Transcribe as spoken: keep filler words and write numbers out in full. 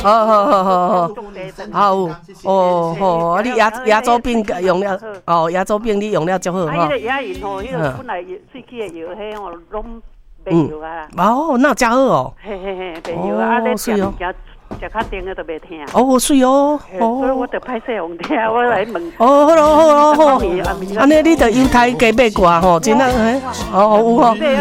好好好好好，好哦吼，啊你牙牙周病用了，哦牙周病你用了就好哈。啊，迄个牙龈吼，迄个本来喙齿的药，迄吼拢袂药啊。 哦，那真好哦。 嘿嘿嘿，袂药啊，啊你食物件。食较甜的都袂听。 哦，水哦， 所以我就歹势用听，我来问。 哦，好咯好咯好，安尼你着犹太鸡买挂吼，真啊，哦有吼，